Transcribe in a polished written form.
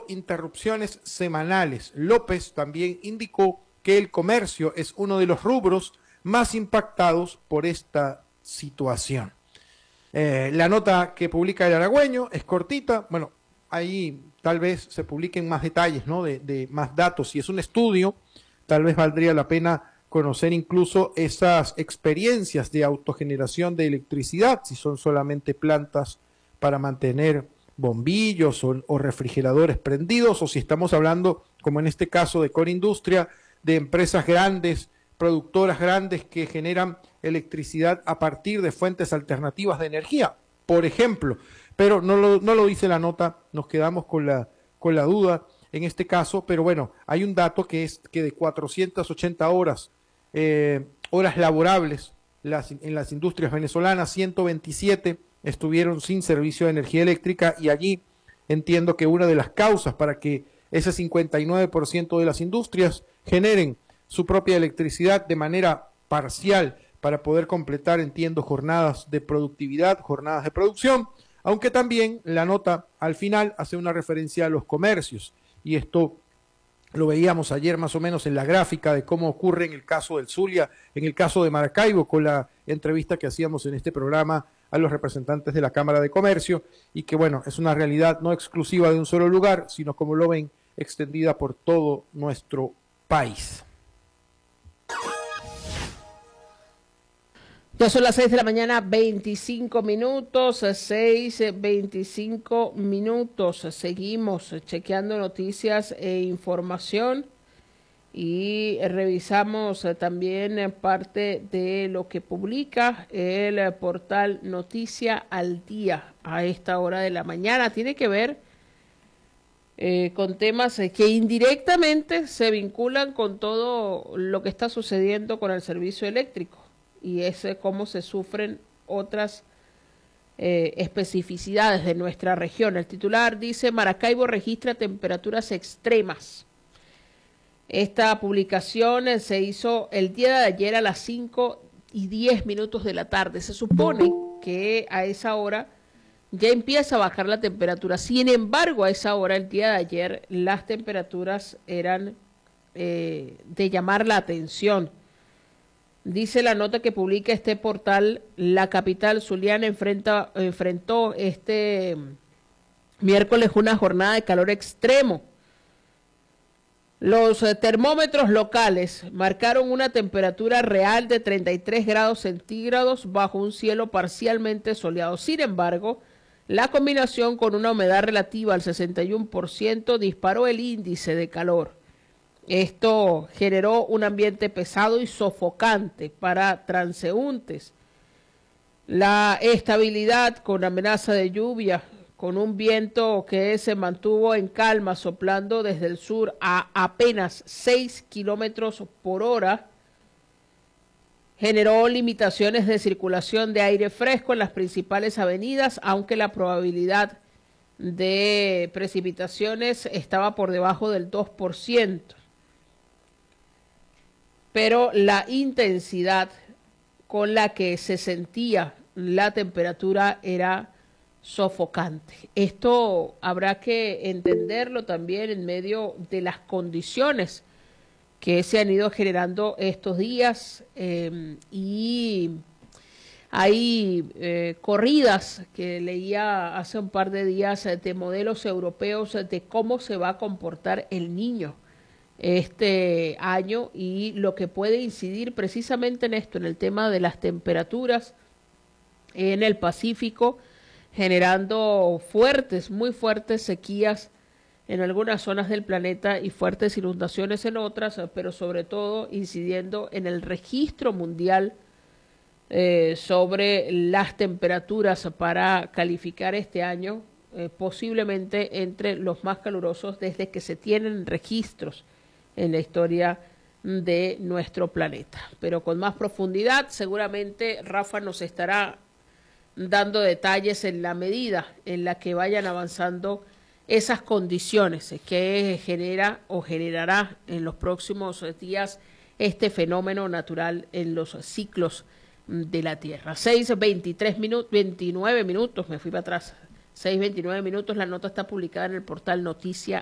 presentando interrupciones semanales. López también indicó que el comercio es uno de los rubros más impactados por esta situación. La nota que publica el Aragüeño es cortita, bueno, ahí tal vez se publiquen más detalles, ¿no? de más datos. Si es un estudio, tal vez valdría la pena conocer incluso esas experiencias de autogeneración de electricidad, si son solamente plantas para mantener bombillos o refrigeradores prendidos, o si estamos hablando, como en este caso de Corindustria, de empresas grandes, productoras grandes que generan electricidad a partir de fuentes alternativas de energía, por ejemplo. Pero no lo dice la nota, nos quedamos con la duda en este caso, pero bueno, hay un dato que es que de 480 horas laborables en las industrias venezolanas, 127 estuvieron sin servicio de energía eléctrica, y allí entiendo que una de las causas para que ese 59% de las industrias generen su propia electricidad de manera parcial para poder completar, entiendo, jornadas de productividad, jornadas de producción, aunque también la nota al final hace una referencia a los comercios, y esto lo veíamos ayer más o menos en la gráfica de cómo ocurre en el caso del Zulia, en el caso de Maracaibo, con la entrevista que hacíamos en este programa a los representantes de la Cámara de Comercio, y que bueno, es una realidad no exclusiva de un solo lugar, sino como lo ven, extendida por todo nuestro país. Ya son las 6 de la mañana, 25 minutos, 6:25 minutos. Seguimos chequeando noticias e información y revisamos también parte de lo que publica el portal Noticia al Día a esta hora de la mañana. Tiene que ver con temas que indirectamente se vinculan con todo lo que está sucediendo con el servicio eléctrico, y es cómo se sufren otras especificidades de nuestra región. El titular dice: Maracaibo registra temperaturas extremas. Esta publicación se hizo el día de ayer a las 5:10 de la tarde. Se supone que a esa hora ya empieza a bajar la temperatura. Sin embargo, a esa hora, el día de ayer, las temperaturas eran de llamar la atención. Dice la nota que publica este portal: la capital zuliana enfrentó este miércoles una jornada de calor extremo. Los termómetros locales marcaron una temperatura real de 33 grados centígrados bajo un cielo parcialmente soleado. Sin embargo, la combinación con una humedad relativa al 61% disparó el índice de calor. Esto generó un ambiente pesado y sofocante para transeúntes. La estabilidad con amenaza de lluvia, con un viento que se mantuvo en calma, soplando desde el sur a apenas 6 kilómetros por hora, generó limitaciones de circulación de aire fresco en las principales avenidas, aunque la probabilidad de precipitaciones estaba por debajo del 2%. Pero la intensidad con la que se sentía la temperatura era sofocante. Esto habrá que entenderlo también en medio de las condiciones que se han ido generando estos días, y hay corridas que leía hace un par de días de modelos europeos de cómo se va a comportar el niño este año, y lo que puede incidir precisamente en esto, en el tema de las temperaturas en el Pacífico, generando muy fuertes sequías en algunas zonas del planeta y fuertes inundaciones en otras, pero sobre todo incidiendo en el registro mundial sobre las temperaturas para calificar este año, posiblemente entre los más calurosos desde que se tienen registros en la historia de nuestro planeta. Pero con más profundidad, seguramente Rafa nos estará dando detalles en la medida en la que vayan avanzando esas condiciones que genera o generará en los próximos días este fenómeno natural en los ciclos de la Tierra. 29 minutos, me fui para atrás. 6:29 minutos, la nota está publicada en el portal Noticia